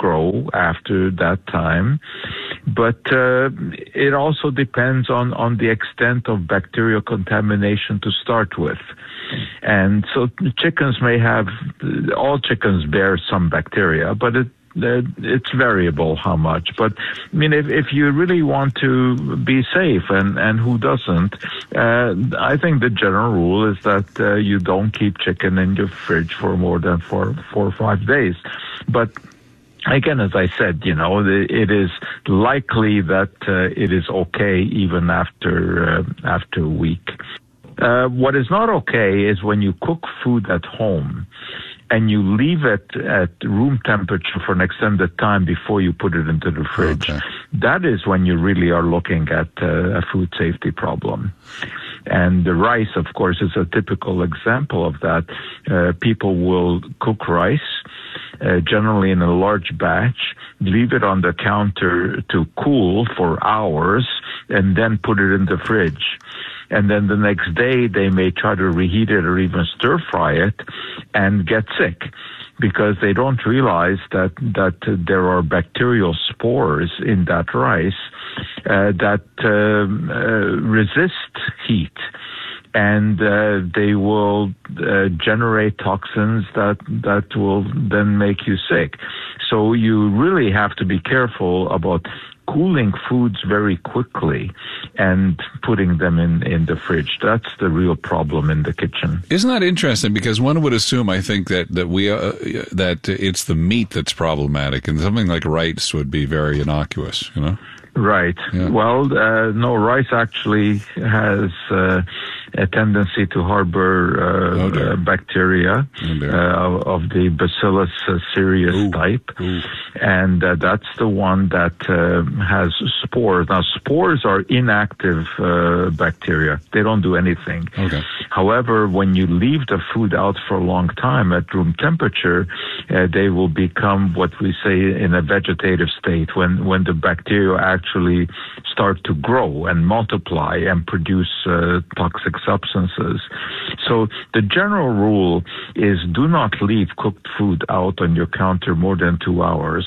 grow after that time. But it also depends on the extent of bacterial contamination to start with. And so chickens may have, all chickens bear some bacteria, but it's variable how much. But I mean, if you really want to be safe, and who doesn't, I think the general rule is that you don't keep chicken in your fridge for more than 4 or 5 days. But again, as I said, it is likely that it is okay even after a week. What is not okay is when you cook food at home and you leave it at room temperature for an extended time before you put it into the fridge. Okay. That is when you really are looking at a food safety problem. And the rice, of course, is a typical example of that. People will cook rice, generally in a large batch, leave it on the counter to cool for hours, and then put it in the fridge. And then the next day, they may try to reheat it or even stir-fry it and get sick because they don't realize that there are bacterial spores in that rice that resist heat. And they will generate toxins that will then make you sick. So you really have to be careful about cooling foods very quickly and putting them in the fridge. That's the real problem in the kitchen. Isn't that interesting? Because one would assume, I think, that it's the meat that's problematic, and something like rice would be very innocuous, Right. Yeah. Well, no, rice actually has a tendency to harbor bacteria of the Bacillus cereus type. Ooh. And that's the one that has spores. Now, spores are inactive bacteria. They don't do anything. Okay. However, when you leave the food out for a long time at room temperature, they will become what we say in a vegetative state, when the bacteria actually start to grow and multiply and produce toxic substances. So the general rule is do not leave cooked food out on your counter more than 2 hours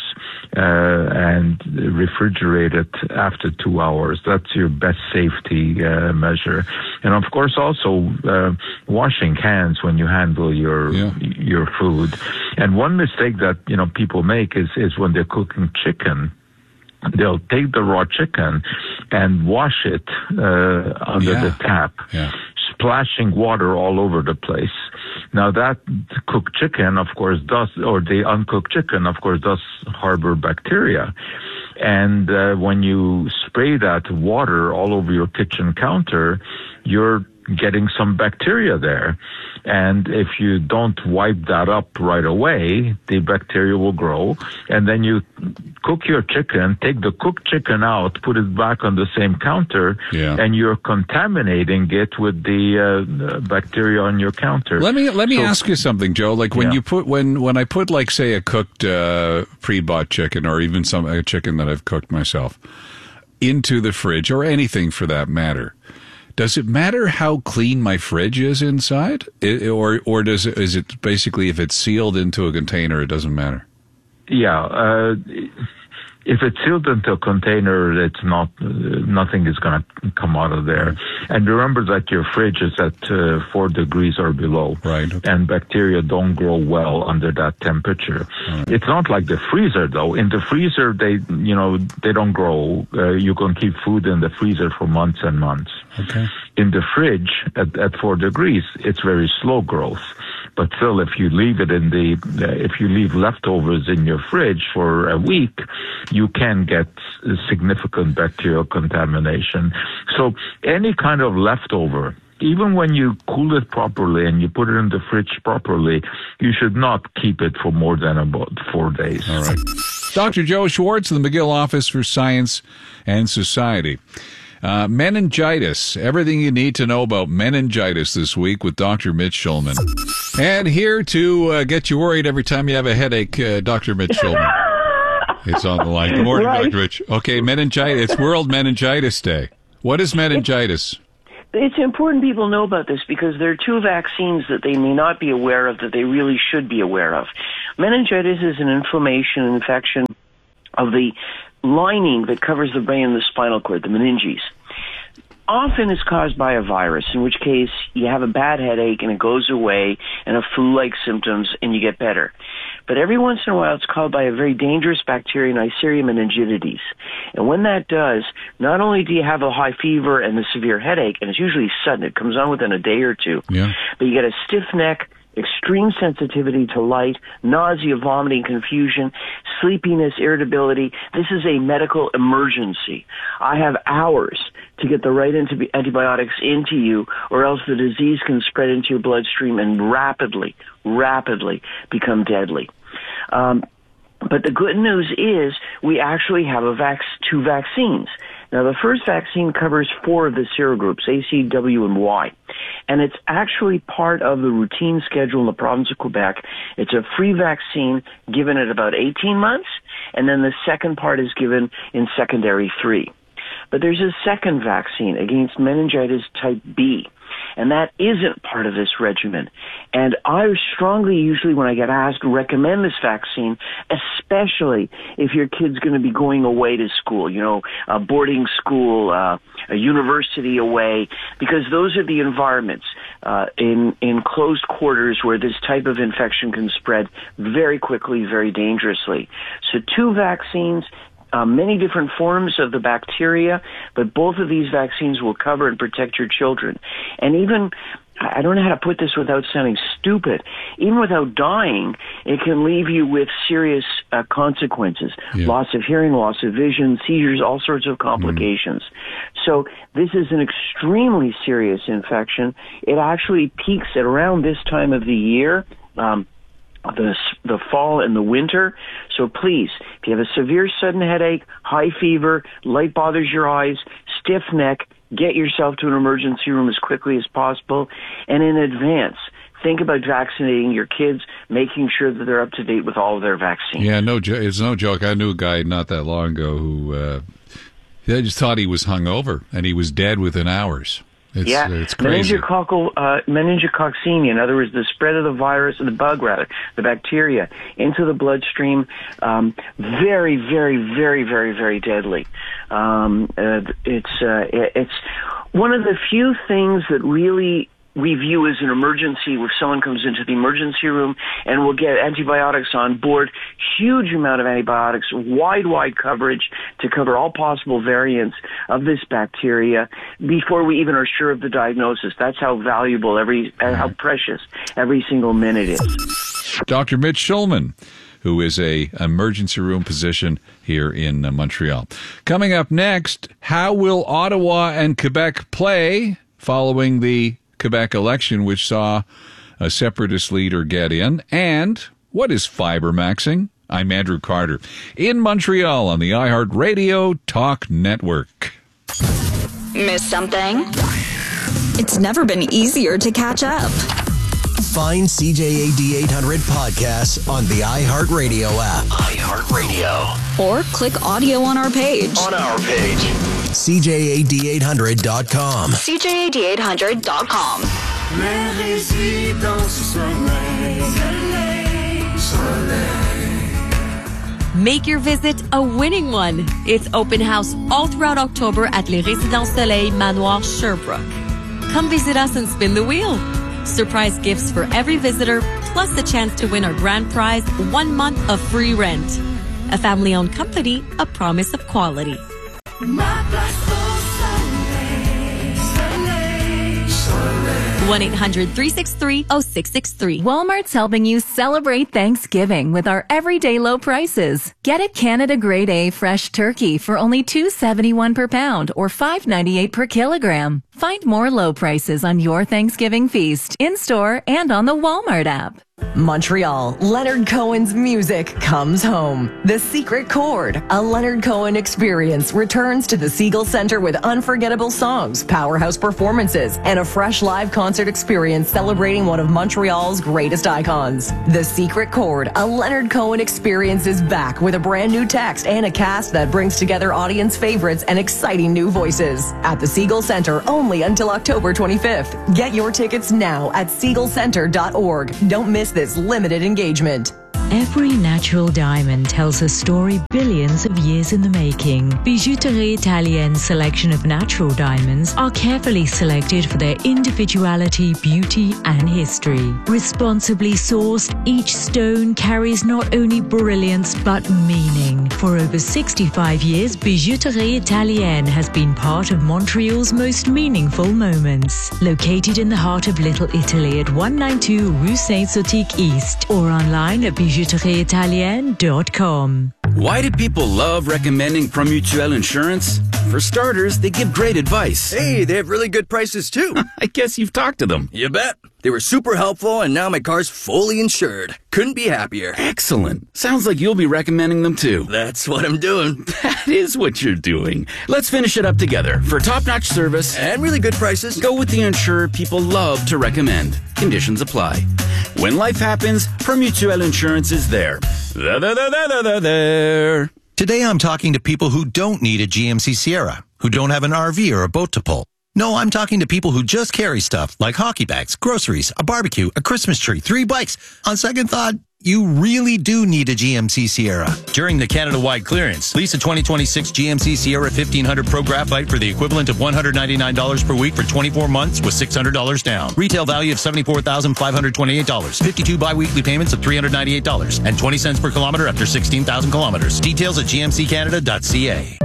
and refrigerate it after 2 hours. That's your best safety measure. And of course also washing hands when you handle your food. And one mistake that people make is when they're cooking chicken, they'll take the raw chicken and wash it under the tap, splashing water all over the place. Now that cooked chicken, of course, or the uncooked chicken, of course, does harbor bacteria. And when you spray that water all over your kitchen counter, you're getting some bacteria there. And if you don't wipe that up right away, the bacteria will grow. And then you cook your chicken, take the cooked chicken out, put it back on the same counter, and you're contaminating it with the bacteria on your counter. Let me ask you something, Joe. Like when you put when I put, like, say, a cooked pre-bought chicken, or even a chicken that I've cooked myself, into the fridge, or anything for that matter, does it matter how clean my fridge is inside, or is it basically, if it's sealed into a container, it doesn't matter? Yeah, if it's sealed into a container, it's not, nothing is going to come out of there. And remember that your fridge is at 4 degrees or below. Right. Okay. And bacteria don't grow well under that temperature. Right. It's not like the freezer, though. In the freezer, they don't grow. You can keep food in the freezer for months and months. Okay. In the fridge at 4 degrees, it's very slow growth. But still, if you leave it if you leave leftovers in your fridge for a week, you can get significant bacterial contamination. So any kind of leftover, even when you cool it properly and you put it in the fridge properly, you should not keep it for more than about 4 days. All right. Dr. Joe Schwartz, the McGill Office for Science and Society. Meningitis. Everything you need to know about meningitis this week with Dr. Mitch Shulman. And here to get you worried every time you have a headache, Dr. Mitch Shulman. It's on the line. Good morning, Dr. Mitch. Okay, meningitis. It's World Meningitis Day. What is meningitis? It's important people know about this because there are 2 vaccines that they may not be aware of that they really should be aware of. Meningitis is an inflammation infection of the lining that covers the brain and the spinal cord, the meninges. Often it's caused by a virus, in which case you have a bad headache and it goes away and a flu-like symptoms and you get better. But every once in a while it's caused by a very dangerous bacteria, Neisseria meningitidis. And when that does, not only do you have a high fever and a severe headache, and it's usually sudden, it comes on within a day or two, but you get a stiff neck, extreme sensitivity to light, nausea, vomiting, confusion, sleepiness, irritability. This is a medical emergency. I have hours to get the right antibiotics into you, or else the disease can spread into your bloodstream and rapidly become deadly. But the good news is we actually have two vaccines. Now, the first vaccine covers 4 of the serogroups, A, C, W, and Y. And it's actually part of the routine schedule in the province of Quebec. It's a free vaccine given at about 18 months, and then the second part is given in secondary 3. But there's a second vaccine against meningitis type B, and that isn't part of this regimen. And I strongly, usually when I get asked, recommend this vaccine, especially if your kid's going to be going away to school, a boarding school, a university away, because those are the environments in closed quarters where this type of infection can spread very quickly, very dangerously. So 2 vaccines, many different forms of the bacteria, but both of these vaccines will cover and protect your children. And even, I don't know how to put this without sounding stupid, even without dying, it can leave you with serious consequences. Loss of hearing, loss of vision, seizures, all sorts of complications. So this is an extremely serious infection. It actually peaks at around this time of the year, the fall and the winter. So please, if you have a severe sudden headache, high fever, light bothers your eyes, stiff neck, get yourself to an emergency room as quickly as possible. And in advance, think about vaccinating your kids, making sure that they're up to date with all of their vaccines. Yeah, it's no joke. I knew a guy not that long ago who I just thought he was hungover, and he was dead within hours. It's crazy. Meningococcemia, in other words, the spread of the virus, the bug rather, the bacteria, into the bloodstream, very, very, very, very, very deadly. It's one of the few things that really we view as an emergency if someone comes into the emergency room, and we'll get antibiotics on board, huge amount of antibiotics, wide coverage to cover all possible variants of this bacteria before we even are sure of the diagnosis. That's how valuable how precious every single minute is. Dr. Mitch Shulman, who is a emergency room physician here in Montreal. Coming up next, how will Ottawa and Quebec play following the Quebec election, which saw a separatist leader get in? And what is fiber maxing? I'm Andrew Carter in Montreal on the iHeartRadio Talk Network. Miss something? It's never been easier to catch up. Find CJAD 800 podcasts on the iHeartRadio app. iHeartRadio. Or click audio on our page. CJAD800.com. CJAD800.com. Make your visit a winning one. It's open house all throughout October at Les Résidences Soleil Manoir Sherbrooke. Come visit us and spin the wheel. Surprise gifts for every visitor, plus the chance to win our grand prize, 1 month of free rent. A family-owned company, a promise of quality. 1-800-363-0663. Walmart's helping you celebrate Thanksgiving with our everyday low prices. Get a Canada Grade A fresh turkey for only $2.71 per pound or $5.98 per kilogram. Find more low prices on your Thanksgiving feast in-store and on the Walmart app. Montreal, Leonard Cohen's music comes home. The Secret Chord, a Leonard Cohen experience, returns to the Siegel Center with unforgettable songs, powerhouse performances, and a fresh live concert experience celebrating one of Montreal's greatest icons. The Secret Chord, a Leonard Cohen experience, is back with a brand new text and a cast that brings together audience favorites and exciting new voices. At the Siegel Center only until October 25th. Get your tickets now at siegelcenter.org. Don't miss this limited engagement. Every natural diamond tells a story billions of years in the making. Bijouterie Italienne's selection of natural diamonds are carefully selected for their individuality, beauty, and history. Responsibly sourced, each stone carries not only brilliance but meaning. For over 65 years, Bijouterie Italienne has been part of Montreal's most meaningful moments. Located in the heart of Little Italy at 192 Rue Saint-Zotique East or online at bijouterieitalienne.com. Why do people love recommending Promutuel Insurance? For starters, they give great advice. Hey, they have really good prices too. I guess you've talked to them. You bet. They were super helpful, and now my car's fully insured. Couldn't be happier. Excellent. Sounds like you'll be recommending them too. That's what I'm doing. That is what you're doing. Let's finish it up together. For top-notch service and really good prices, go with the insurer people love to recommend. Conditions apply. When life happens, Promutuel Insurance is there. There. Today I'm talking to people who don't need a GMC Sierra, who don't have an RV or a boat to pull. No, I'm talking to people who just carry stuff like hockey bags, groceries, a barbecue, a Christmas tree, 3 bikes. On second thought, you really do need a GMC Sierra. During the Canada-wide clearance, lease a 2026 GMC Sierra 1500 Pro Graphite for the equivalent of $199 per week for 24 months with $600 down. Retail value of $74,528. 52 bi-weekly payments of $398 and 20 cents per kilometer after 16,000 kilometers. Details at gmccanada.ca.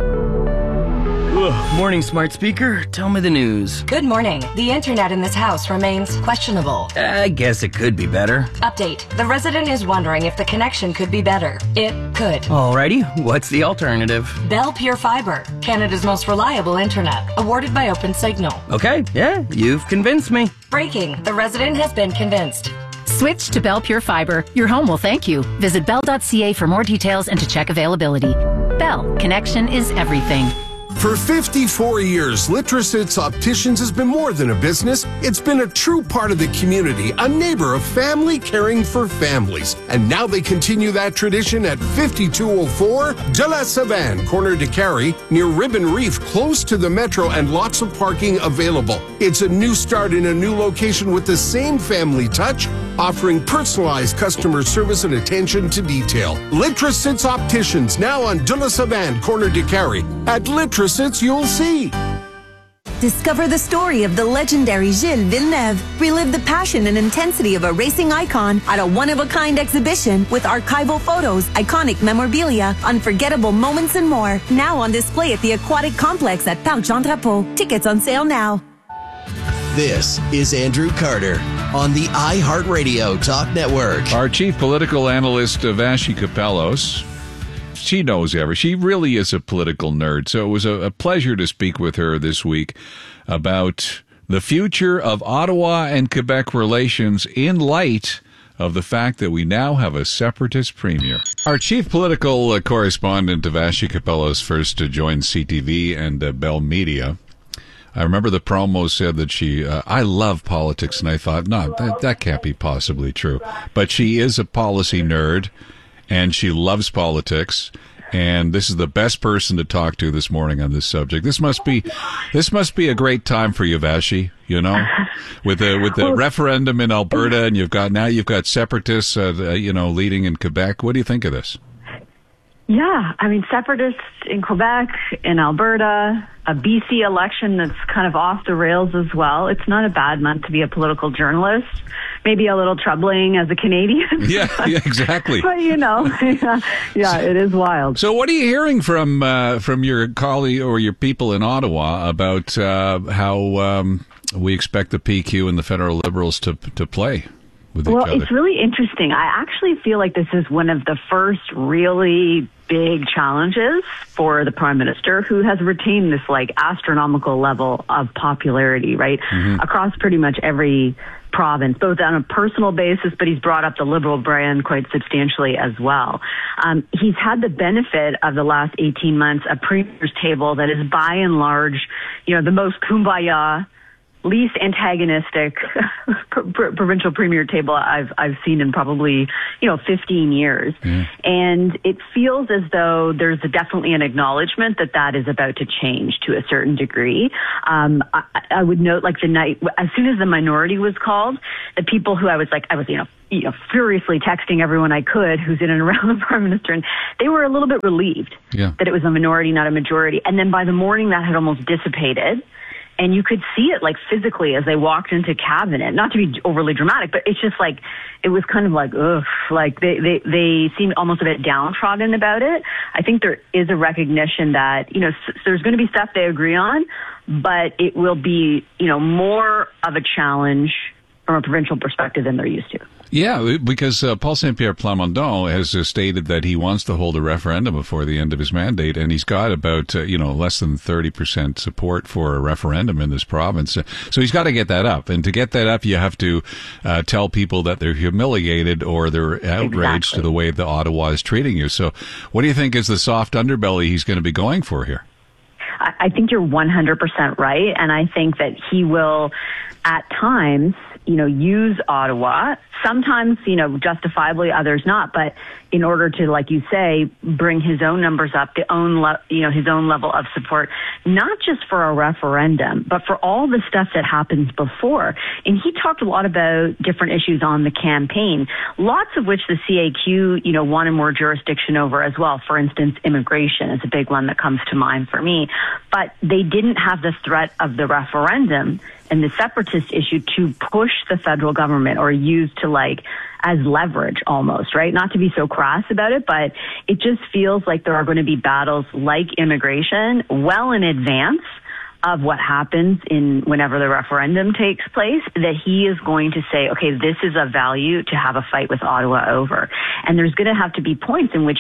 Morning, smart speaker. Tell me the news. Good morning. The internet in this house remains questionable. I guess it could be better. Update. The resident is wondering if the connection could be better. It could. Alrighty. What's the alternative? Bell Pure Fiber, Canada's most reliable internet, awarded by OpenSignal. Okay. Yeah, you've convinced me. Breaking. The resident has been convinced. Switch to Bell Pure Fiber. Your home will thank you. Visit bell.ca for more details and to check availability. Bell. Connection is everything. For 54 years, Litrosits Opticians has been more than a business. It's been a true part of the community, a neighbor of family caring for families. And now they continue that tradition at 5204 De La Savane, corner de Carrie, near Ribbon Reef, close to the metro and lots of parking available. It's a new start in a new location with the same family touch, offering personalized customer service and attention to detail. Litrosits Opticians, now on De La Savane, corner de Carrie. At Litrosits, you'll see. Discover the story of the legendary Gilles Villeneuve. Relive the passion and intensity of a racing icon at a one-of-a-kind exhibition with archival photos, iconic memorabilia, unforgettable moments, and more. Now on display at the Aquatic Complex at Parc Jean Drapeau. Tickets on sale now. This is Andrew Carter on the iHeartRadio Talk Network. Our chief political analyst, Vassy Kapelos. She knows she really is a political nerd. So it was a pleasure to speak with her this week about the future of Ottawa and Quebec relations in light of the fact that we now have a separatist premier. Our chief political correspondent, Vassy Kapelos, first to join CTV and Bell Media. I remember the promo said that she, I love politics, and I thought, no, that can't be possibly true. But she is a policy nerd. And she loves politics, and this is the best person to talk to this morning on this subject. This must be a great time for you, Vassy. You know, with the referendum in Alberta, and you've got separatists, leading in Quebec. What do you think of this? Yeah, I mean, separatists in Quebec, in Alberta, a BC election that's kind of off the rails as well. It's not a bad month to be a political journalist. Maybe a little troubling as a Canadian. Yeah, exactly. But, yeah, it is wild. So what are you hearing from your colleague or your people in Ottawa about how we expect the PQ and the federal Liberals to play with each other? Well, it's really interesting. I actually feel like this is one of the first really big challenges for the Prime Minister, who has retained this astronomical level of popularity, right? Mm-hmm. Across pretty much every province, both on a personal basis, but he's brought up the Liberal brand quite substantially as well. He's had the benefit of the last 18 months, a premier's table that is by and large, the most kumbaya least antagonistic provincial premier table I've seen in probably 15 years, and it feels as though there's definitely an acknowledgement that is about to change to a certain degree. I would note, like, the night as soon as the minority was called, the people who I was furiously texting everyone I could who's in and around the prime minister, and they were a little bit relieved that it was a minority, not a majority. And then by the morning, that had almost dissipated. And you could see it, like, physically as they walked into cabinet. Not to be overly dramatic, but it's just like, it was kind of like, ugh, like they seemed almost a bit downtrodden about it. I think there is a recognition that, there's going to be stuff they agree on, but it will be, more of a challenge from a provincial perspective than they're used to. Yeah, because Paul Saint-Pierre Plamondon has stated that he wants to hold a referendum before the end of his mandate, and he's got about, less than 30% support for a referendum in this province. So he's got to get that up. And to get that up, you have to tell people that they're humiliated or they're outraged to the way that Ottawa is treating you. So what do you think is the soft underbelly he's going to be going for here? I think you're 100% right, and I think that he will, at times, use Ottawa, sometimes, justifiably, others not, but in order to, like you say, bring his own numbers up, his own level of support, not just for a referendum, but for all the stuff that happens before. And he talked a lot about different issues on the campaign, lots of which the CAQ, wanted more jurisdiction over as well. For instance, immigration is a big one that comes to mind for me. But they didn't have the threat of the referendum and the separatist issue to push the federal government or use to, as leverage almost, right? Not to be so crass about it, but it just feels like there are going to be battles like immigration well in advance of what happens whenever the referendum takes place, that he is going to say, okay, this is of value to have a fight with Ottawa over. And there's going to have to be points in which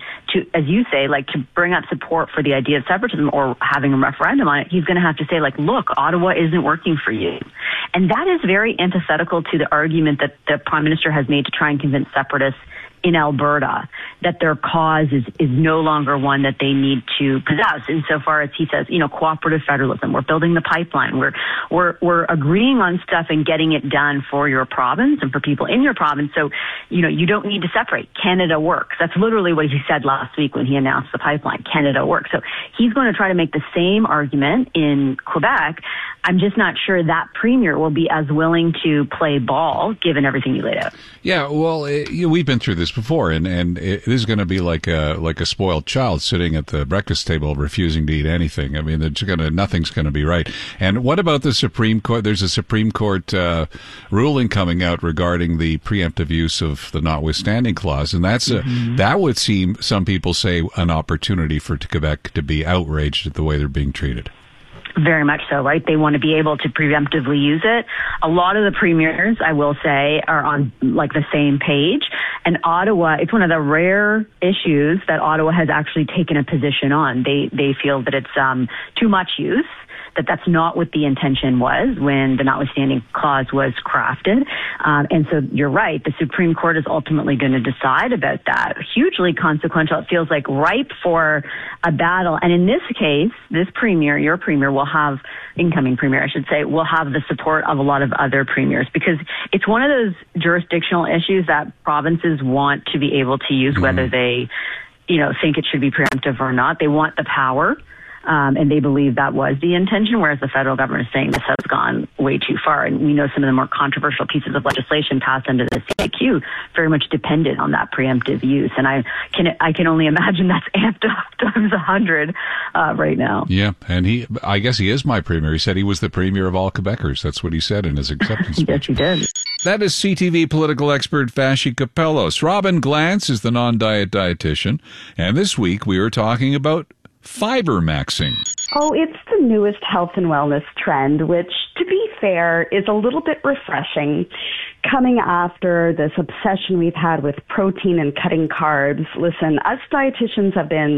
as you say, to bring up support for the idea of separatism or having a referendum on it, he's going to have to say, look, Ottawa isn't working for you. And that is very antithetical to the argument that the Prime Minister has made to try and convince separatists in Alberta that their cause is no longer one that they need to possess. Insofar as he says, cooperative federalism, we're building the pipeline, we're agreeing on stuff and getting it done for your province and for people in your province. So, you don't need to separate. Canada works. That's literally what he said last week when he announced the pipeline. Canada works. So he's going to try to make the same argument in Quebec. I'm just not sure that premier will be as willing to play ball given everything you laid out. Yeah, well, we've been through this before, and it is going to be like a spoiled child sitting at the breakfast table refusing to eat anything. I mean, nothing's going to be right. And what about the Supreme Court? There's a Supreme Court ruling coming out regarding the preemptive use of the notwithstanding clause, and that would seem, some people say, an opportunity for Quebec to be outraged at the way they're being treated. Very much so, right? They want to be able to preemptively use it. A lot of the premiers, I will say, are on the same page. And Ottawa, it's one of the rare issues that Ottawa has actually taken a position on. They feel that it's too much use, that's not what the intention was when the notwithstanding clause was crafted. And so you're right, the Supreme Court is ultimately going to decide about that. Hugely consequential. It feels like ripe for a battle. And in this case, this premier, your premier, incoming premier, I should say, will have the support of a lot of other premiers, because it's one of those jurisdictional issues that provinces want to be able to use, whether they, think it should be preemptive or not. They want the power. And they believe that was the intention, whereas the federal government is saying this has gone way too far. And we know some of the more controversial pieces of legislation passed under the CAQ very much depended on that preemptive use. And I can only imagine that's amped up times 100 right now. Yeah, and I guess he is my premier. He said he was the premier of all Quebecers. That's what he said in his acceptance speech. Yes, he did. That is CTV political expert Fasci Capellos. Robin Glantz is the non-diet dietitian. And this week we were talking about fiber maxing. Oh, it's the newest health and wellness trend, which, to be fair, is a little bit refreshing. Coming after this obsession we've had with protein and cutting carbs, listen, us dietitians have been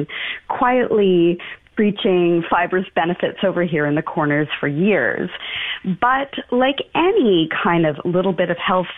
quietly preaching fiber's benefits over here in the corners for years. But like any kind of little bit of health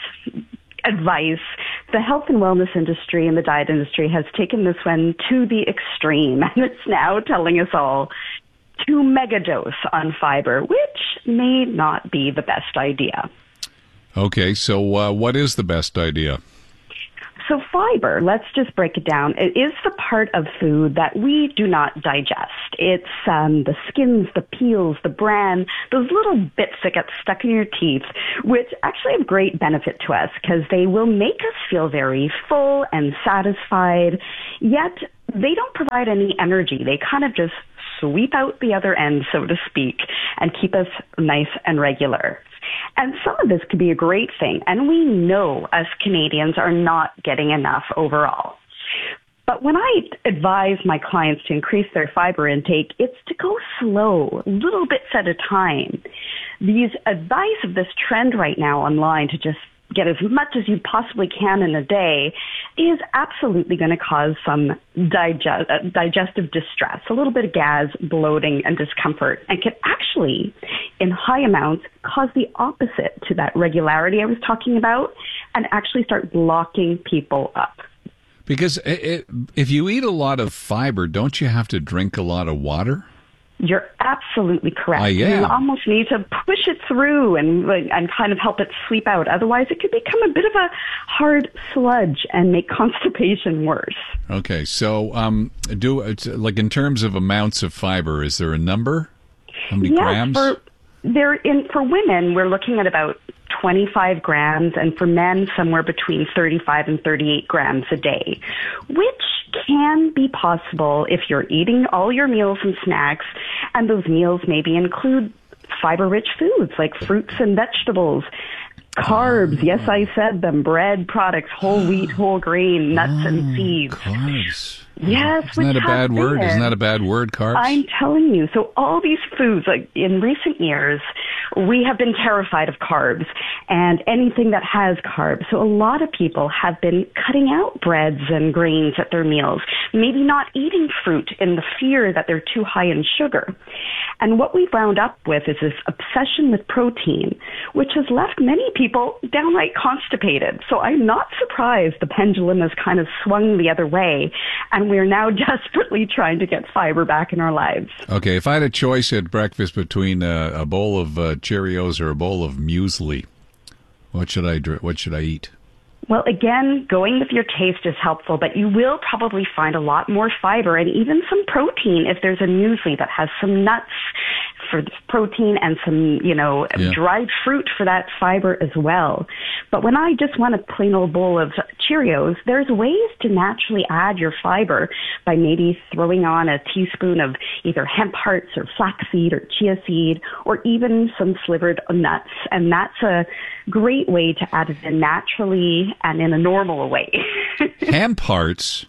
advice, the health and wellness industry and the diet industry has taken this one to the extreme, and it's now telling us all to megadose on fiber, which may not be the best idea. Okay, so what is the best idea? So fiber, let's just break it down. It is the part of food that we do not digest. It's the skins, the peels, the bran, those little bits that get stuck in your teeth, which actually have great benefit to us because they will make us feel very full and satisfied, yet they don't provide any energy. They kind of just sweep out the other end, so to speak, and keep us nice and regular. And some of this could be a great thing, and we know us Canadians are not getting enough overall. But when I advise my clients to increase their fiber intake, it's to go slow, little bits at a time. These advice of this trend right now online to just get as much as you possibly can in a day is absolutely going to cause some digestive distress, a little bit of gas, bloating, and discomfort, and can actually, in high amounts, cause the opposite to that regularity I was talking about and actually start blocking people up. Because if you eat a lot of fiber, don't you have to drink a lot of water? You're absolutely correct. Yeah. You almost need to push it through and kind of help it sleep out. Otherwise, it could become a bit of a hard sludge and make constipation worse. Okay, so in terms of amounts of fiber, is there a number? How many grams? For women, we're looking at about 25 grams, and for men, somewhere between 35 and 38 grams a day, which can be possible if you're eating all your meals and snacks, and those meals maybe include fiber-rich foods like fruits and vegetables, carbs, yes, I said them, bread products, whole wheat, whole grain, nuts and seeds. Carbs. Yes, Isn't that a bad word? Isn't that a bad word, carbs? I'm telling you. So all these foods, like in recent years, we have been terrified of carbs and anything that has carbs. So a lot of people have been cutting out breads and grains at their meals, maybe not eating fruit in the fear that they're too high in sugar. And what we wound up with is this obsession with protein, which has left many people downright constipated. So I'm not surprised the pendulum has kind of swung the other way, and we're now desperately trying to get fiber back in our lives. Okay, if I had a choice at breakfast between a bowl of Cheerios or a bowl of muesli, what should I eat? Well, again, going with your taste is helpful, but you will probably find a lot more fiber and even some protein if there's a muesli that has some nuts for protein and some, dried fruit for that fiber as well. But when I just want a plain old bowl of Cheerios, there's ways to naturally add your fiber by maybe throwing on a teaspoon of either hemp hearts or flaxseed or chia seed or even some slivered nuts. And that's a great way to add it in naturally and in a normal way. Hemp hearts?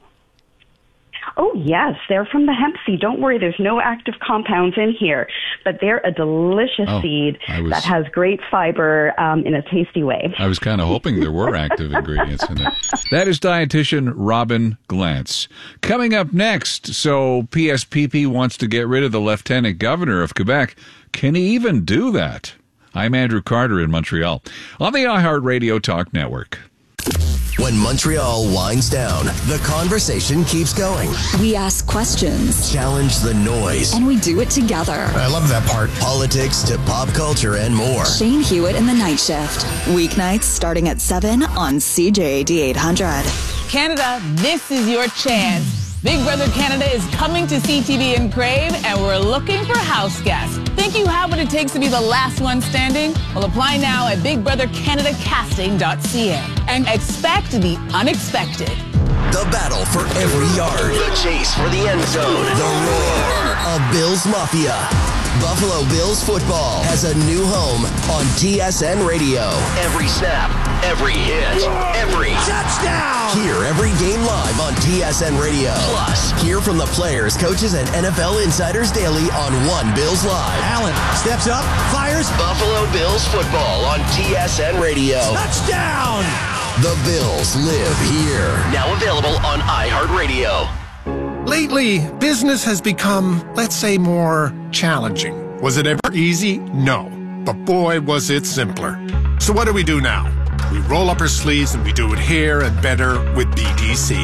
Oh, yes. They're from the hemp seed. Don't worry, there's no active compounds in here. But they're a delicious seed that has great fiber in a tasty way. I was kind of hoping there were active ingredients in it. That is dietitian Robin Glantz. Coming up next, so PSPP wants to get rid of the Lieutenant Governor of Quebec. Can he even do that? I'm Andrew Carter in Montreal on the iHeartRadio Talk Network. When Montreal winds down, the conversation keeps going. We ask questions. Challenge the noise. And we do it together. I love that part. Politics to pop culture and more. Shane Hewitt in the Night Shift. Weeknights starting at 7 on CJAD 800. Canada, this is your chance. Big Brother Canada is coming to CTV and Crave, and we're looking for house guests. Think you have what it takes to be the last one standing? Well, apply now at BigBrotherCanadaCasting.ca and expect the unexpected. The battle for every yard. The chase for the end zone. The roar of Bills Mafia. Buffalo Bills football has a new home on TSN Radio. Every snap, every hit, every touchdown. Hear every game live on TSN Radio. Plus, hear from the players, coaches, and NFL insiders daily on One Bills Live. Allen steps up, fires. Buffalo Bills football on TSN Radio. Touchdown! The Bills live here. Now available on iHeartRadio. Lately, business has become, let's say, more challenging. Was it ever easy? No. But boy, was it simpler. So what do we do now? We roll up our sleeves and we do it here and better with BDC.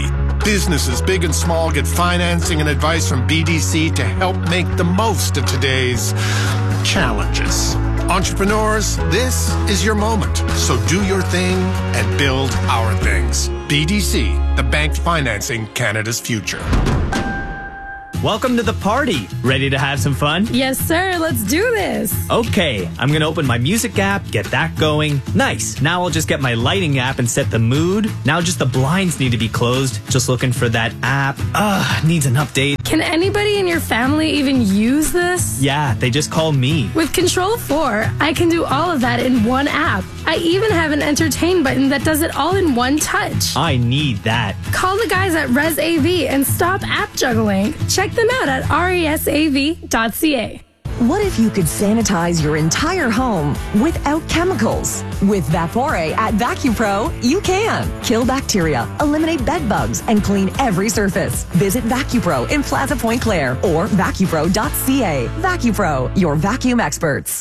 Businesses, big and small, get financing and advice from BDC to help make the most of today's challenges. Entrepreneurs, this is your moment. So do your thing and build our things. BDC, the bank financing Canada's future. Welcome to the party. Ready to have some fun? Yes, sir. Let's do this. Okay, I'm going to open my music app, get that going. Nice. Now I'll just get my lighting app and set the mood. Now just the blinds need to be closed. Just looking for that app. Needs an update. Can anybody in your family even use this? Yeah, they just call me. With Control 4, I can do all of that in one app. I even have an entertain button that does it all in one touch. I need that. Call the guys at ResAV and stop app juggling. Check them out at resav.ca. What if you could sanitize your entire home without chemicals? With Vapore at VacuPro, you can. Kill bacteria, eliminate bed bugs, and clean every surface. Visit VacuPro in Plaza Point Claire or vacupro.ca. VacuPro, your vacuum experts.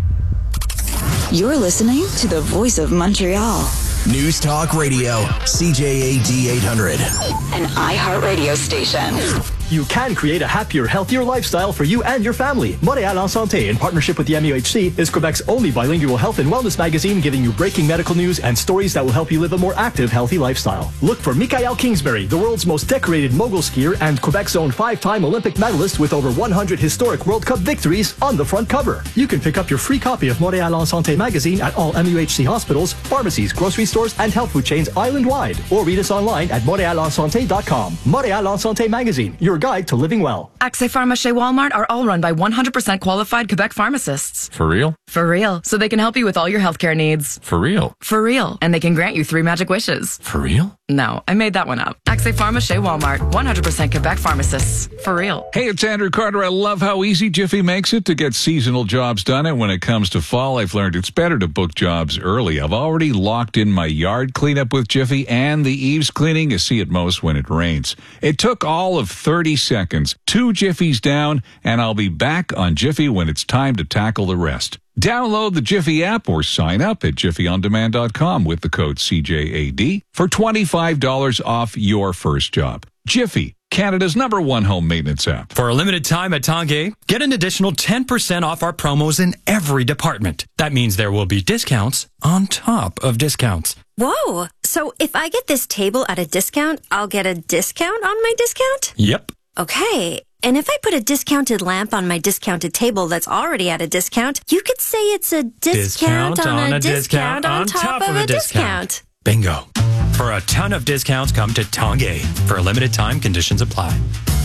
You're listening to the Voice of Montreal. News Talk Radio, CJAD 800. An iHeartRadio station. You can create a happier, healthier lifestyle for you and your family. Montréal en Santé, in partnership with the MUHC, is Quebec's only bilingual health and wellness magazine, giving you breaking medical news and stories that will help you live a more active, healthy lifestyle. Look for Michael Kingsbury, the world's most decorated mogul skier and Quebec's own 5-time Olympic medalist with over 100 historic World Cup victories, on the front cover. You can pick up your free copy of Montréal en Santé magazine at all MUHC hospitals, pharmacies, grocery stores, and health food chains island-wide, or read us online at montrealensanté.com. Montréal en Santé magazine, your guide to living well. Accès Pharma chez Walmart are all run by 100% qualified Quebec pharmacists. For real? For real. So they can help you with all your healthcare needs. For real? For real. And they can grant you 3 magic wishes. For real? No, I made that one up. Accès Pharma chez Walmart, 100% Quebec pharmacists. For real. Hey, it's Andrew Carter. I love how easy Jiffy makes it to get seasonal jobs done. And when it comes to fall, I've learned it's better to book jobs early. I've already locked in my yard cleanup with Jiffy and the eaves cleaning you see at most when it rains. It took all of 30 seconds, 2 Jiffies down, and I'll be back on Jiffy when it's time to tackle the rest. Download the Jiffy app or sign up at jiffyondemand.com with the code CJAD for $25 off your first job. Jiffy, Canada's #1 home maintenance app. For a limited time at Tanguay, get an additional 10% off our promos in every department. That means there will be discounts on top of discounts. Whoa! So if I get this table at a discount, I'll get a discount on my discount? Yep. Okay. And if I put a discounted lamp on my discounted table that's already at a discount, you could say it's a discount on a discount on top of a discount. Bingo. For a ton of discounts, come to Tanguay. For a limited time, conditions apply.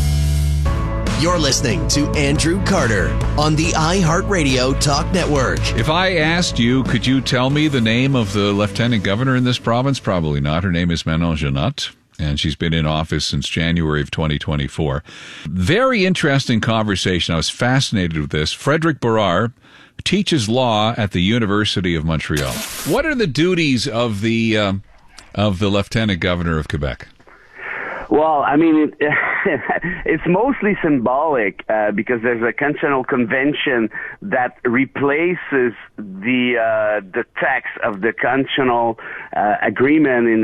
You're listening to Andrew Carter on the iHeartRadio Talk Network. If I asked you, could you tell me the name of the lieutenant governor in this province? Probably not. Her name is Manon Janot, and she's been in office since January of 2024. Very interesting conversation. I was fascinated with this. Frédéric Bérard teaches law at the University of Montreal. What are the duties of the Lieutenant Governor of Quebec? Well, I mean, it's mostly symbolic because there's a constitutional convention that replaces the text of the constitutional agreement in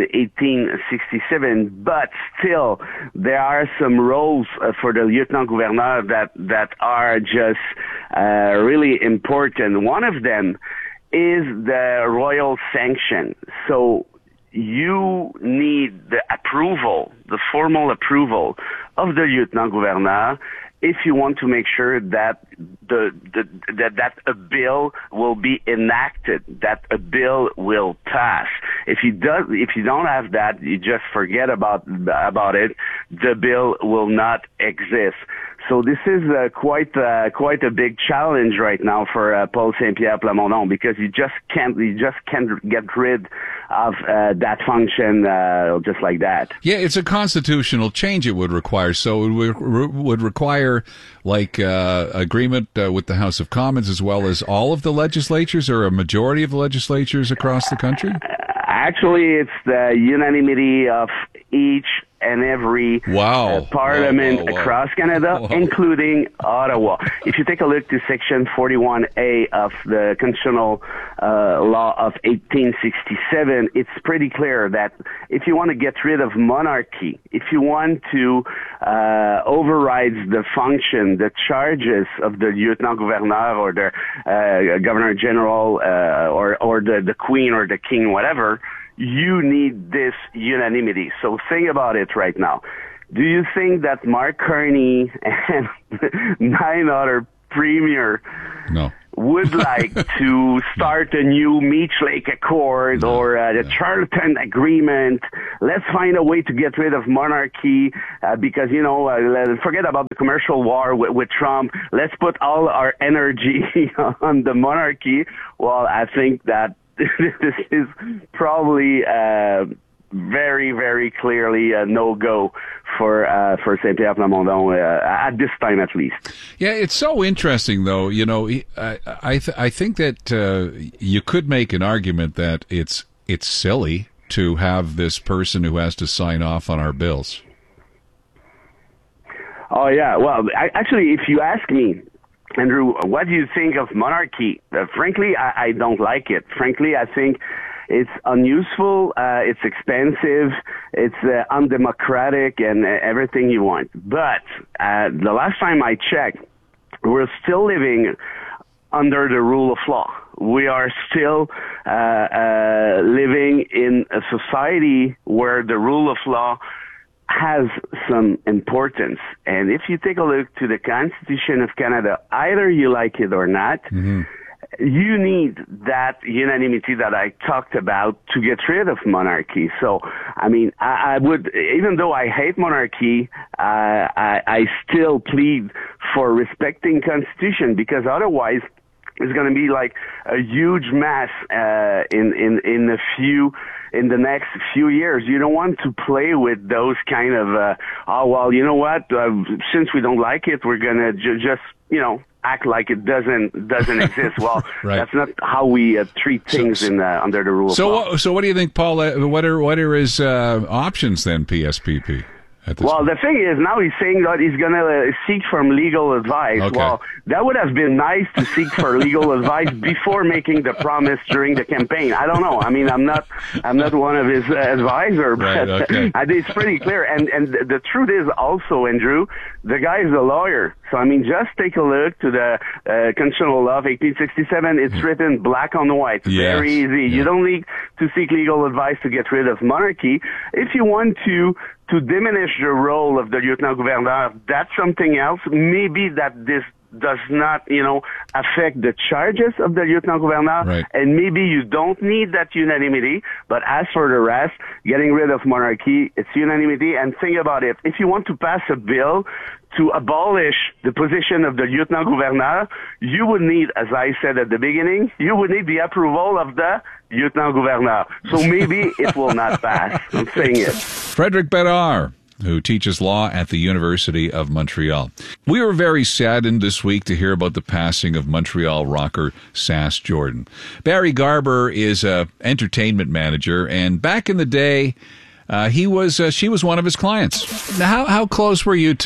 1867. But still, there are some roles for the lieutenant governor that are just really important. One of them is the royal sanction. So you need the approval, the formal approval of the lieutenant governor if you want to make sure that that a bill will be enacted, that a bill will pass. If you don't have that, you just forget about it. The bill will not exist. So this is quite a big challenge right now for Paul Saint-Pierre Plamondon, because you just can't get rid of that function just like that. Yeah, it's a constitutional change it would require. So it would require like agreement with the House of Commons as well as all of the legislatures, or a majority of the legislatures across the country? Actually, it's the unanimity of each and every parliament across Canada, including Ottawa. If you take a look to Section 41A of the Constitutional Law of 1867, it's pretty clear that if you want to get rid of monarchy, if you want to override the function, the charges of the lieutenant-gouverneur or the governor-general or the queen or the king, whatever, you need this unanimity. So think about it right now. Do you think that Mark Carney and 9 other premier would like to start a new Meech Lake Accord or the Charlton Agreement? Let's find a way to get rid of monarchy because, forget about the commercial war with Trump. Let's put all our energy on the monarchy. Well, I think that this is probably very, very clearly a no-go for Saint-Pierre Plamondon at this time, at least. Yeah, it's so interesting, though. I think that you could make an argument that it's silly to have this person who has to sign off on our bills. Oh yeah, well, actually, if you ask me, Andrew, what do you think of monarchy? Frankly, I don't like it. Frankly, I think it's unuseful, it's expensive, it's undemocratic, and everything you want. But the last time I checked, we're still living under the rule of law. We are still living in a society where the rule of law has some importance. And if you take a look to the Constitution of Canada, either you like it or not, you need that unanimity that I talked about to get rid of monarchy. So, I mean, I would, even though I hate monarchy, I still plead for respecting Constitution, because otherwise it's going to be like a huge mess in the next few years. You don't want to play with those kind of, you know what, since we don't like it, we're going to just, act like it doesn't exist. Well, that's not how we treat things under the rule of law. So what do you think, Paul? What are his options then, PSPP? Well, the thing is, now he's saying that he's going to seek from legal advice. Okay. Well, that would have been nice to seek for legal advice before making the promise during the campaign. I don't know. I mean, I'm not one of his advisors, but it's pretty clear. And the truth is also, Andrew, the guy is a lawyer. So, I mean, just take a look to the Constitutional Law of 1867. It's written black on white. Very easy. Yeah. You don't need to seek legal advice to get rid of monarchy. If you want to diminish the role of the lieutenant-gouverneur, that's something else. Maybe that this does not, affect the charges of the lieutenant-gouverneur, and maybe you don't need that unanimity. But as for the rest, getting rid of monarchy, it's unanimity. And think about it. If you want to pass a bill to abolish the position of the lieutenant-gouverneur, you would need, as I said at the beginning, you would need the approval of the lieutenant-gouverneur. So maybe it will not pass. I'm saying it. Frédéric Bédard, who teaches law at the University of Montreal. We were very saddened this week to hear about the passing of Montreal rocker Sass Jordan. Barry Garber is an entertainment manager, and back in the day, she was one of his clients. Now, how close were you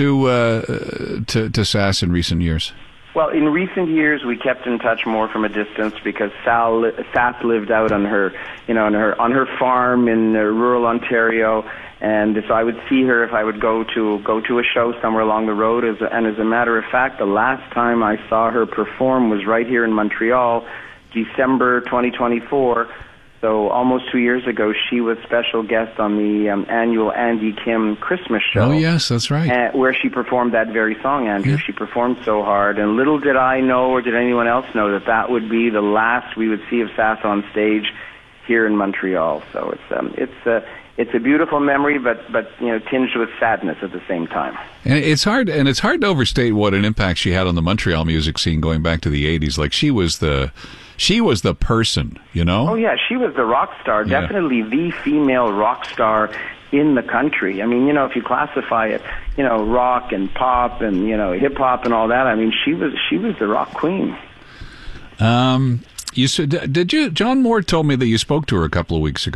to Sass in recent years? Well, in recent years, we kept in touch more from a distance because Sass lived out on her, on her farm in rural Ontario, and so I would see her if I would go to a show somewhere along the road. And as a matter of fact, the last time I saw her perform was right here in Montreal, December 2024. So almost 2 years ago, she was special guest on the annual Andy Kim Christmas show. Oh, yes, that's right. Where she performed that very song, Andrew. Yeah. She performed so hard. And little did I know, or did anyone else know, that would be the last we would see of Sass on stage here in Montreal. So it's a beautiful memory, but tinged with sadness at the same time. And it's hard to overstate what an impact she had on the Montreal music scene going back to the 80s. Like, she was the person, Oh, yeah, she was the rock star, definitely the female rock star in the country. I mean, if you classify it, rock and pop and, hip hop and all that, I mean, she was the rock queen. You said, John Moore told me that you spoke to her a couple of weeks ago.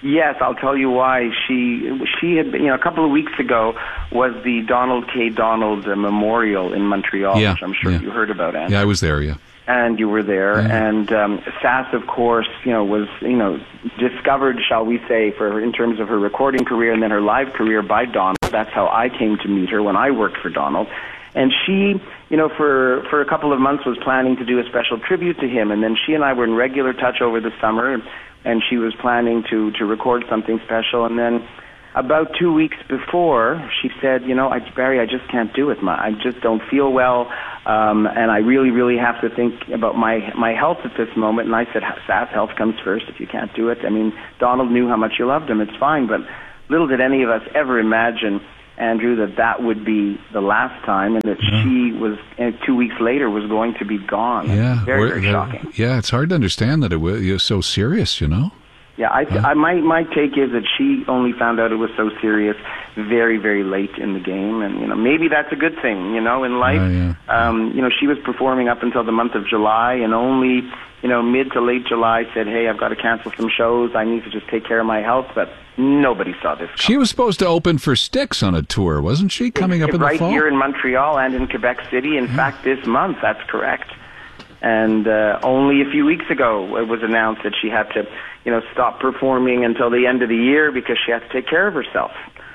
Yes, I'll tell you why. She had, a couple of weeks ago was the Donald K. Donald Memorial in Montreal, which I'm sure you heard about, Andrew. Yeah, I was there, yeah. And you were there, and Sass, of course, was discovered, shall we say, in terms of her recording career and then her live career by Donald. That's how I came to meet her when I worked for Donald. And she, for a couple of months was planning to do a special tribute to him, and then she and I were in regular touch over the summer, and she was planning to record something special, and then about 2 weeks before, she said, Barry, I just can't do it. I just don't feel well, and I really, really have to think about my health at this moment. And I said, Sass, health comes first if you can't do it. I mean, Donald knew how much you loved him. It's fine, but little did any of us ever imagine, Andrew, that would be the last time, and that she was, 2 weeks later, was going to be gone. Yeah. Very shocking. Yeah, it's hard to understand that it was so serious, Yeah, my take is that she only found out it was so serious very, very late in the game, and maybe that's a good thing, in life. She was performing up until the month of July, and only mid to late July said, "Hey, I've got to cancel some shows. I need to just take care of my health." But nobody saw this coming. She was supposed to open for Styx on a tour, wasn't she? Coming up in the fall, right here in Montreal and in Quebec City. In fact, this month. That's correct. And only a few weeks ago it was announced that she had to, stop performing until the end of the year because she had to take care of herself.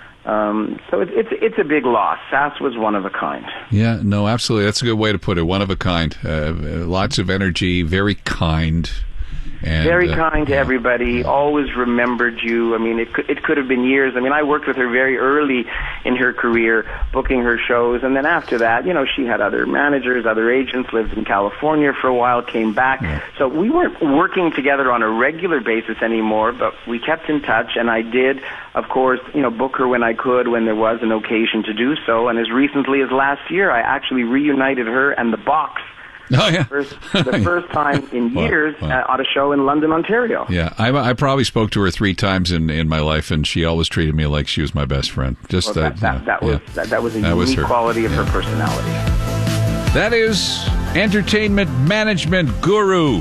So it's a big loss. Sass was one of a kind. Yeah, no, absolutely. That's a good way to put it. One of a kind. Lots of energy, very kind. And, very kind to everybody, always remembered you. I mean, it could have been years. I mean, I worked with her very early in her career, booking her shows, and then after that, she had other managers, other agents, lived in California for a while, came back. Yeah. So we weren't working together on a regular basis anymore, but we kept in touch, and I did, of course, book her when I could, when there was an occasion to do so, and as recently as last year, I actually reunited her and the Box. Oh, yeah. The first time in years at a show in London, Ontario. Yeah, I probably spoke to her 3 times in my life, and she always treated me like she was my best friend. Just that was a unique quality of her personality. That is entertainment management guru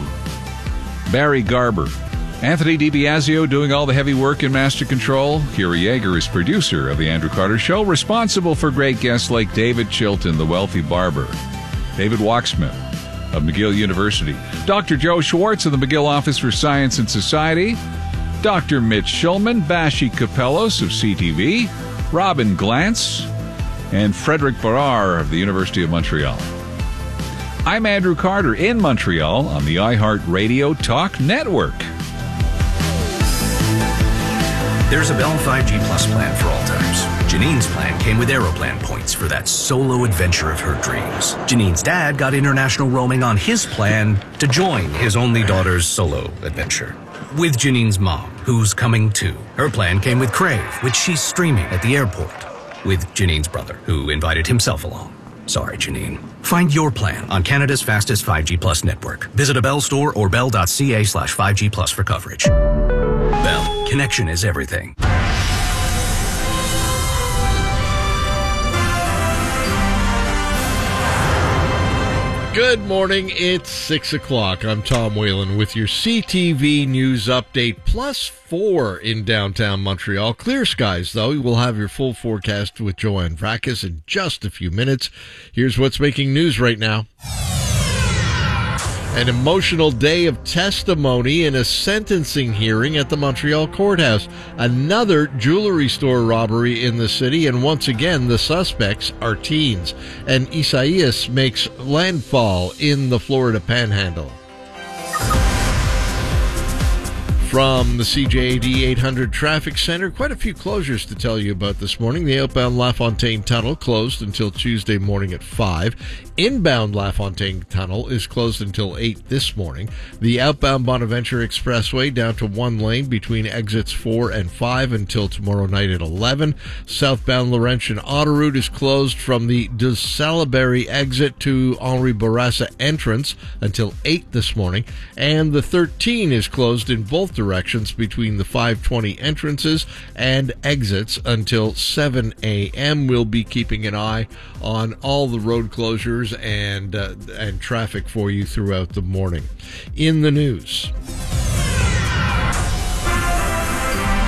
Barry Garber. Anthony DiBiasio doing all the heavy work in Master Control. Kira Yeager is producer of The Andrew Carter Show, responsible for great guests like David Chilton, the wealthy barber, David Walksmith of McGill University, Dr. Joe Schwartz of the McGill Office for Science and Society, Dr. Mitch Schulman, Bashi Kapelos of CTV, Robin Glantz, and Frederick Barrar of the University of Montreal. I'm Andrew Carter in Montreal on the iHeartRadio Talk Network. There's a Bell 5G Plus plan for all times. Janine's plan came with Aeroplan points for that solo adventure of her dreams. Janine's dad got international roaming on his plan to join his only daughter's solo adventure. With Janine's mom, who's coming too. Her plan came with Crave, which she's streaming at the airport. With Janine's brother, who invited himself along. Sorry, Janine. Find your plan on Canada's fastest 5G Plus network. Visit a Bell store or bell.ca/5G Plus for coverage. Bell, connection is everything. Good morning, it's 6 o'clock. I'm Tom Whalen with your CTV News Update. +4 in downtown Montreal. Clear skies, though. We'll have your full forecast with Joanne Vracus in just a few minutes. Here's what's making news right now. An emotional day of testimony in a sentencing hearing at the Montreal courthouse. Another jewelry store robbery in the city, and once again, the suspects are teens. And Isaias makes landfall in the Florida Panhandle. From the CJAD 800 Traffic Center, quite a few closures to tell you about this morning. The outbound LaFontaine Tunnel closed until Tuesday morning at 5. Inbound LaFontaine Tunnel is closed until 8 this morning. The outbound Bonaventure Expressway down to 1 lane between exits 4 and 5 until tomorrow night at 11. Southbound Laurentian Autoroute is closed from the de Salaberry exit to Henri Bourassa entrance until 8 this morning. And the 13 is closed in both directions between the 520 entrances and exits until 7 a.m. We'll be keeping an eye on all the road closures and traffic for you throughout the morning. In the news,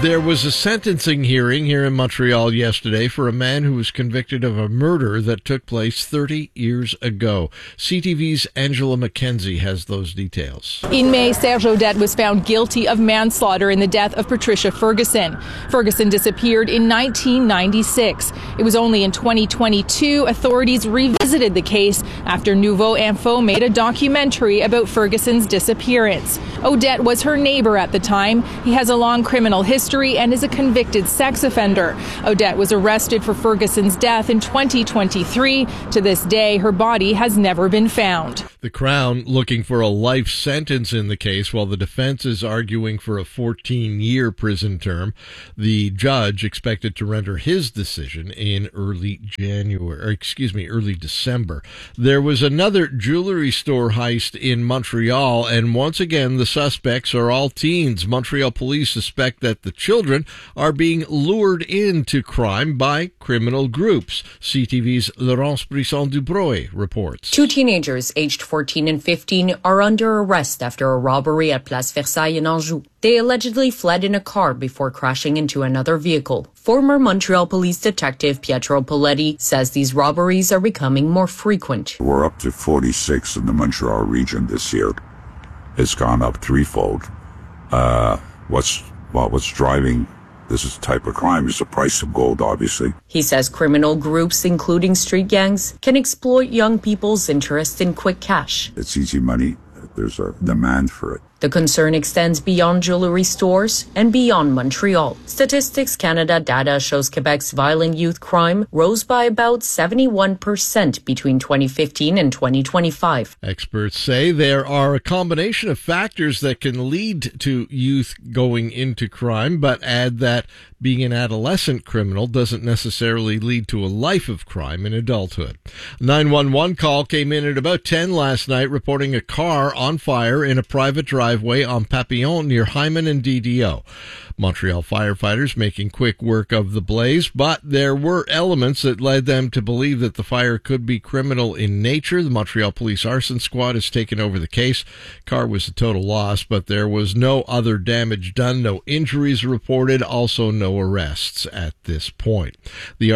There was a sentencing hearing here in Montreal yesterday for a man who was convicted of a murder that took place 30 years ago. CTV's Angela McKenzie has those details. In May, Serge Audette was found guilty of manslaughter in the death of Patricia Ferguson. Ferguson disappeared in 1996. It was only in 2022 authorities revisited the case after Nouveau Info made a documentary about Ferguson's disappearance. Audette was her neighbor at the time. He has a long criminal history and is a convicted sex offender. Audette was arrested for Ferguson's death in 2023. To this day, her body has never been found. The Crown looking for a life sentence in the case, while the defense is arguing for a 14-year prison term. The judge expected to render his decision in early December. There was another jewelry store heist in Montreal, and once again, the suspects are all teens. Montreal police suspect that the children are being lured into crime by criminal groups. CTV's Laurence Brisson-Dubroy reports. Two teenagers aged 14 and 15 are under arrest after a robbery at Place Versailles in Anjou. They allegedly fled in a car before crashing into another vehicle. Former Montreal police detective Pietro Poletti says these robberies are becoming more frequent. We're up to 46 in the Montreal region this year. It's gone up threefold. What's driving this type of crime is the price of gold, obviously. He says criminal groups, including street gangs, can exploit young people's interest in quick cash. It's easy money. There's a demand for it. The concern extends beyond jewelry stores and beyond Montreal. Statistics Canada data shows Quebec's violent youth crime rose by about 71% between 2015 and 2025. Experts say there are a combination of factors that can lead to youth going into crime, but add that being an adolescent criminal doesn't necessarily lead to a life of crime in adulthood. 911 call came in at about 10 last night reporting a car on fire in a private driveway on Papillon near Hyman and DDO. Montreal firefighters making quick work of the blaze, but there were elements that led them to believe that the fire could be criminal in nature. The Montreal Police Arson Squad has taken over the case. Car was a total loss, but there was no other damage done, no injuries reported, also no arrests at this point. The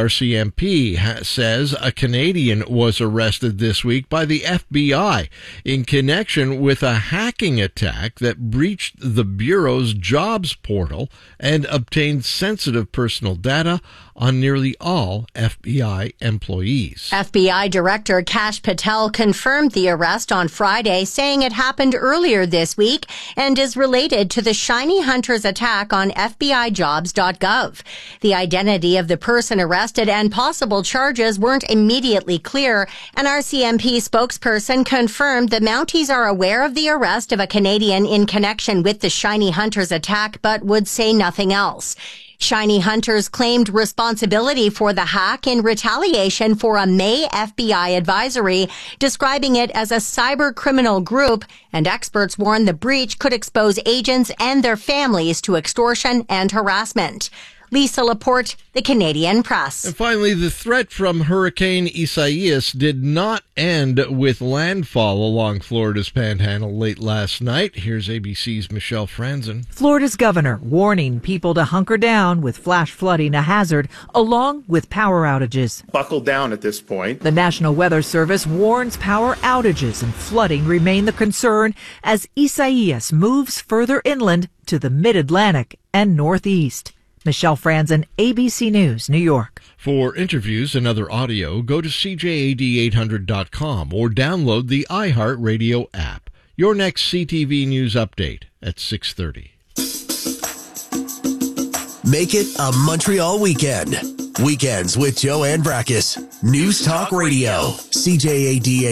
RCMP says a Canadian was arrested this week by the FBI in connection with a hacking attack that breached the Bureau's jobs portal and obtained sensitive personal data on nearly all FBI employees. FBI Director Kash Patel confirmed the arrest on Friday, saying it happened earlier this week and is related to the Shiny Hunters attack on FBIJobs.gov. The identity of the person arrested and possible charges weren't immediately clear. An RCMP spokesperson confirmed the Mounties are aware of the arrest of a Canadian in connection with the Shiny Hunters attack, but would say nothing else. Shiny Hunters claimed responsibility for the hack in retaliation for a May FBI advisory, describing it as a cyber criminal group, and experts warn the breach could expose agents and their families to extortion and harassment. Lisa Laporte, The Canadian Press. And finally, the threat from Hurricane Isaias did not end with landfall along Florida's panhandle late last night. Here's ABC's Michelle Franzen. Florida's governor warning people to hunker down with flash flooding a hazard, along with power outages. Buckle down at this point. The National Weather Service warns power outages and flooding remain the concern as Isaias moves further inland to the Mid-Atlantic and Northeast. Michelle Franzen, ABC News, New York. For interviews and other audio, go to CJAD800.com or download the iHeartRadio app. Your next CTV News update at 6:30. Make it a Montreal weekend. Weekends with Joanne Brakis. News Talk Radio. CJAD